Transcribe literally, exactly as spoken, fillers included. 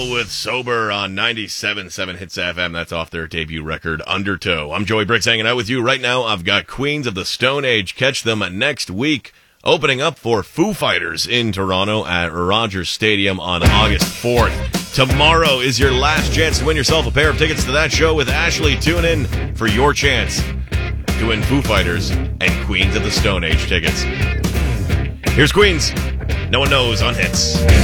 Hell with Sober on ninety-seven point seven Hits F M. That's off their debut record, Undertow. I'm Joey Bricks hanging out with you right now. I've got Queens of the Stone Age. Catch them next week, opening up for Foo Fighters in Toronto at Rogers Stadium on August fourth. Tomorrow is your last chance to win yourself a pair of tickets to that show with Ashley. Tune in for your chance to win Foo Fighters and Queens of the Stone Age tickets. Here's Queens. No One Knows on Hits.